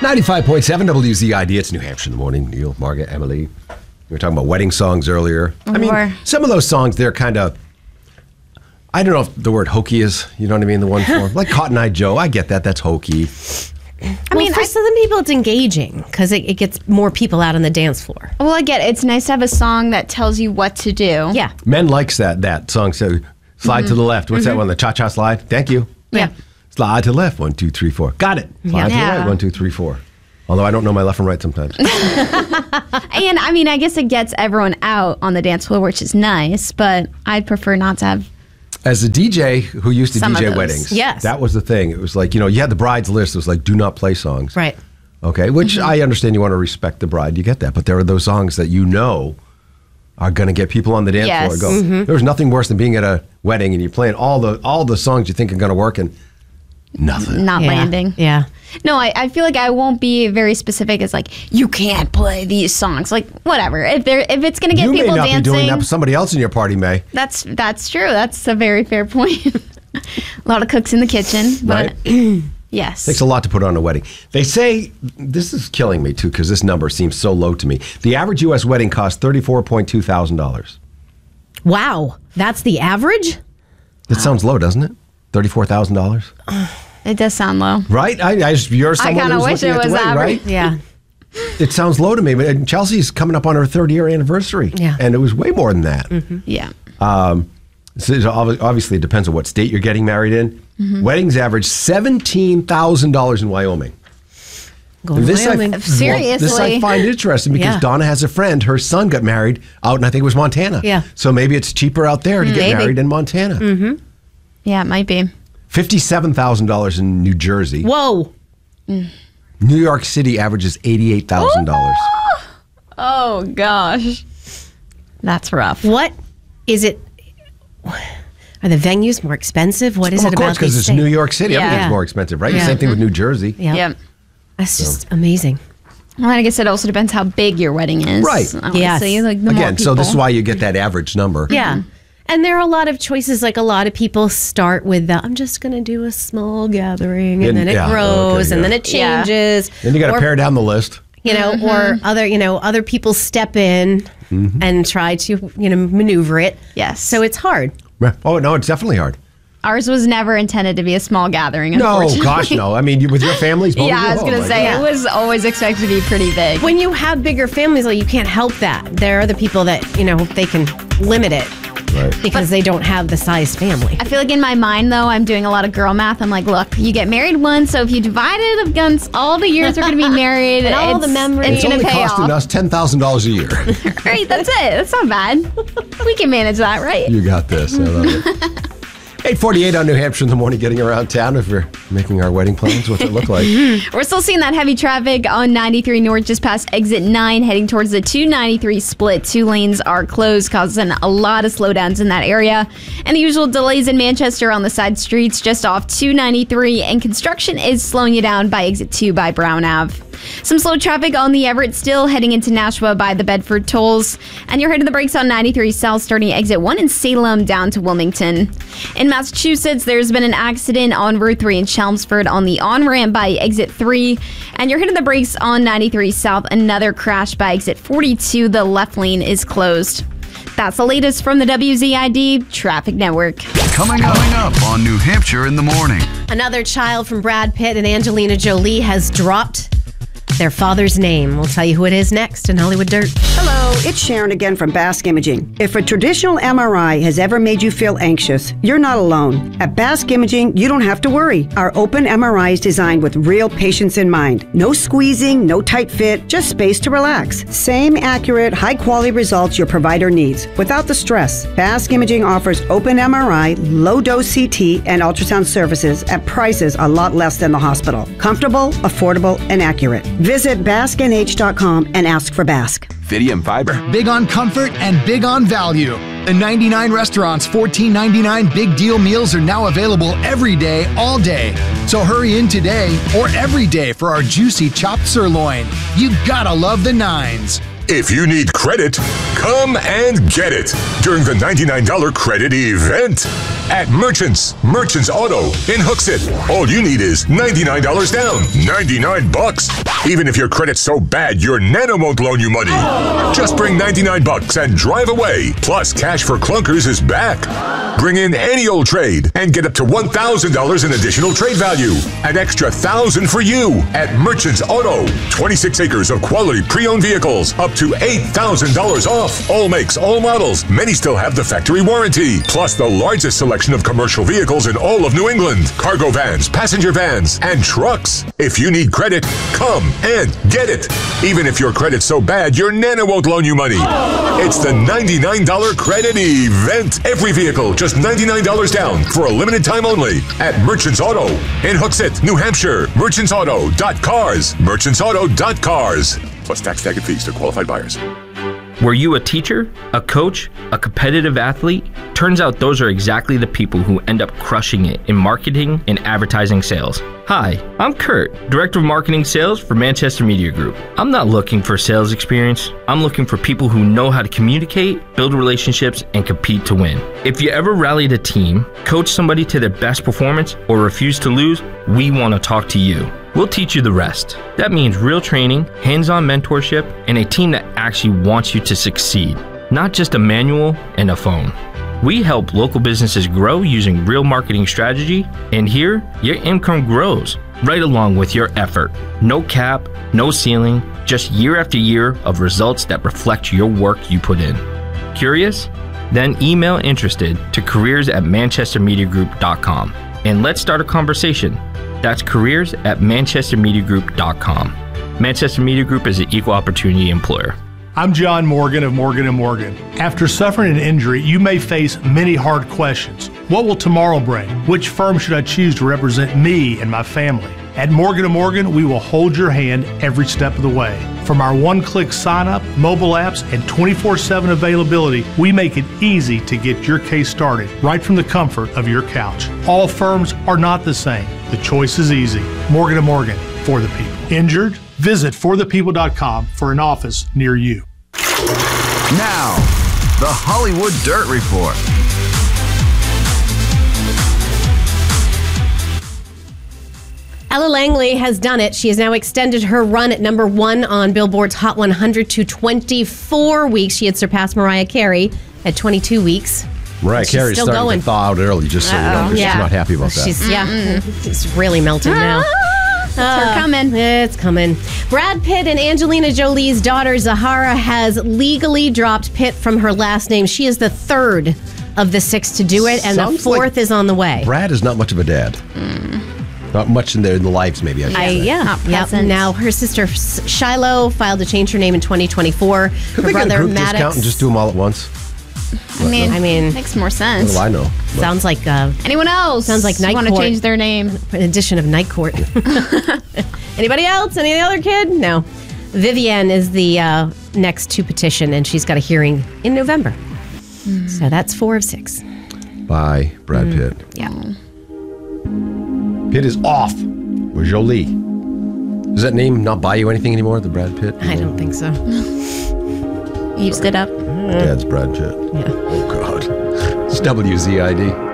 95.7 WZID. It's New Hampshire in the morning. Neil, Margaret, Emily. We were talking about wedding songs earlier. I mean, some of those songs, they're kind of, I don't know if the word hokey is, you know what I mean, the one form. Like Cotton Eye Joe, I get that. That's hokey. I mean, for some people, it's engaging because it gets more people out on the dance floor. Well, I get it. It's nice to have a song that tells you what to do. Yeah. Men likes that song. So slide to the left. What's that one? The cha-cha slide? Thank you. Yeah. Slide to the left. 1, 2, 3, 4. Got it. Slide to the right. 1, 2, 3, 4. Although I don't know my left and right sometimes. And I mean, I guess it gets everyone out on the dance floor, which is nice, but I'd prefer not to have. As a DJ who used to Some of DJ those. weddings, Yes. that was the thing. It was like, you had the bride's list. It was like, do not play songs. Right. Okay, which I understand you want to respect the bride. You get that. But there are those songs that are going to get people on the dance Yes. floor go. There's nothing worse than being at a wedding and you're playing all the songs you think are going to work and nothing. Not landing. Yeah. No, I feel like I won't be very specific as like, you can't play these songs. Like, whatever. If it's going to get You people may not dancing. be doing that, but somebody else in your party may. That's true. That's a very fair point. A lot of cooks in the kitchen. But yes. Takes a lot to put on a wedding. They say, this is killing me too, because this number seems so low to me. The average U.S. wedding costs $34.2 thousand. Wow. That's the average? That sounds low, doesn't it? $34,000? It does sound low. Right? You're someone kinda who's wish looking it at the was wedding, average. right? Yeah. It sounds low to me, but Chelsea's coming up on her 3rd-year anniversary. Yeah. And it was way more than that. Yeah. So obviously, it depends on what state you're getting married in. Weddings average $17,000 in Wyoming. Going to Wyoming. Seriously. This I find interesting because Yeah. Donna has a friend. Her son got married out in, I think it was Montana. Yeah. So maybe it's cheaper out there to get Maybe. married in Montana. Yeah, it might be. $57,000 in New Jersey. Whoa. New York City averages $88,000. Oh, gosh. That's rough. What is it? Are the venues more expensive? What is Well, it of about course, because these it's things? New York City. Yeah. Everything's Yeah. more expensive, right? Yeah. Same thing with New Jersey. Yeah. Yep. That's just amazing. Well, I guess it also depends how big your wedding is. Right. Yes. Obviously, like the more Again, so this is people. why you get that average number. Yeah. And there are a lot of choices. Like a lot of people start with I'm just going to do a small gathering, and then it Yeah, grows, okay, and yeah. then it Yeah. changes. Then you got to Or, pare down the list. or other people step in and try to maneuver it. Yes. So it's hard. Oh, no, it's definitely hard. Ours was never intended to be a small gathering, No, unfortunately. gosh, no. I mean, with your families, both Yeah, of you? I was Oh, going to my say, God. it was always expected to be pretty big. When you have bigger families, like you can't help that. There are the people that they can limit it Right. because they don't have the size family. I feel like in my mind, though, I'm doing a lot of girl math. I'm like, look, you get married once, so if you divide it against all the years we're going to be married, And all the memories. it's It's going only to pay costing off. us $10,000 a year. Right, that's it. That's not bad. We can manage that, right? You got this. I love it. 8:48 on New Hampshire in the morning, getting around town. If we're making our wedding plans, what's it look like? We're still seeing that heavy traffic on 93 North just past exit 9, heading towards the 293 split. 2 lanes are closed, causing a lot of slowdowns in that area. And the usual delays in Manchester on the side streets just off 293, and construction is slowing you down by exit 2 by Brown Ave. Some slow traffic on the Everett still heading into Nashua by the Bedford tolls. And you're hitting the brakes on 93 South starting exit 1 in Salem down to Wilmington. In Massachusetts, there's been an accident on Route 3 in Chelmsford on the on-ramp by exit 3. And you're hitting the brakes on 93 South. Another crash by exit 42. The left lane is closed. That's the latest from the WZID Traffic Network. Coming up on New Hampshire in the morning. Another child from Brad Pitt and Angelina Jolie has dropped their father's name. We'll tell you who it is next in Hollywood Dirt. Hello, it's Sharon again from Basque Imaging. If a traditional MRI has ever made you feel anxious, you're not alone. At Basque Imaging, you don't have to worry. Our open MRI is designed with real patients in mind. No squeezing, no tight fit, just space to relax. Same accurate, high-quality results your provider needs, without the stress. Basque Imaging offers open MRI, low-dose CT, and ultrasound services at prices a lot less than the hospital. Comfortable, affordable, and accurate. Visit BasqueNH.com and ask for Basque. Fidium Fiber. Big on comfort and big on value. The 99 restaurants' $14.99 big deal meals are now available every day, all day. So hurry in today or every day for our juicy chopped sirloin. You gotta love the nines. If you need credit, come and get it during the $99 credit event at Merchants. Merchants Auto in Hooksett. All you need is $99 down. $99. Even if your credit's so bad, your Nana won't loan you money. Just bring $99 and drive away. Plus, Cash for Clunkers is back. Bring in any old trade and get up to $1,000 in additional trade value. An extra $1,000 for you at Merchants Auto. 26 acres of quality pre-owned vehicles, up to $8,000 off. All makes, all models. Many still have the factory warranty. Plus the largest selection of commercial vehicles in all of New England. Cargo vans, passenger vans, and trucks. If you need credit, come and get it. Even if your credit's so bad, your Nana won't loan you money. It's the $99 credit event. Every vehicle, just $99 down for a limited time only at Merchants Auto in Hooksett, New Hampshire. Merchantsauto.cars. Merchantsauto.cars. Plus tax, tag, and fees to qualified buyers. Were you a teacher, a coach, a competitive athlete? Turns out those are exactly the people who end up crushing it in marketing and advertising sales. Hi, I'm Kurt, Director of Marketing Sales for Manchester Media Group. I'm not looking for sales experience. I'm looking for people who know how to communicate, build relationships, and compete to win. If you ever rallied a team, coached somebody to their best performance, or refused to lose, we want to talk to you. We'll teach you the rest. That means real training, hands-on mentorship, and a team that actually wants you to succeed, not just a manual and a phone. We help local businesses grow using real marketing strategy, and here, your income grows right along with your effort. No cap, no ceiling, just year after year of results that reflect your work you put in. Curious? Then email interested to careers@manchestermediagroup.com and let's start a conversation. That's careers@manchestermediagroup.com. Manchester Media Group is an equal opportunity employer. I'm John Morgan of Morgan & Morgan. After suffering an injury, you may face many hard questions. What will tomorrow bring? Which firm should I choose to represent me and my family? At Morgan & Morgan, we will hold your hand every step of the way. From our one-click sign-up, mobile apps, and 24/7 availability, we make it easy to get your case started right from the comfort of your couch. All firms are not the same. The choice is easy. Morgan & Morgan, for the people. Injured? Visit forthepeople.com for an office near you. Now, the Hollywood Dirt Report. Ella Langley has done it. She has now extended her run at number 1 on Billboard's Hot 100 to 24 weeks. She had surpassed Mariah Carey at 22 weeks. Mariah Carey's still starting going. to thaw out early, just so you know, 'cause she's not happy about that. It's really melting now. It's her coming. It's coming. Brad Pitt and Angelina Jolie's daughter, Zahara, has legally dropped Pitt from her last name. She is the third of the 6 to do it, and Sounds the 4th is on the way. Brad is not much of a dad. Not much in the lives, maybe. Not Yep. present. Now, her sister Shiloh filed to change her name in 2024. Could her they get a brother group discount Maddox. and just do them all at once? I mean, makes more sense. What do I know? Sounds like Anyone else? Sounds like Night want to Court. change their name? An edition of Night Court. Anybody else? Any other kid? No. Vivienne is the next to petition, and she's got a hearing in November. So that's 4 of 6. By Brad Pitt. Yeah. Pitt is off with Jolie. Does that name not buy you anything anymore, the Brad Pitt? I don't think so. You stood up. Dad's Brad Pitt. Yeah. Oh, God. It's WZID.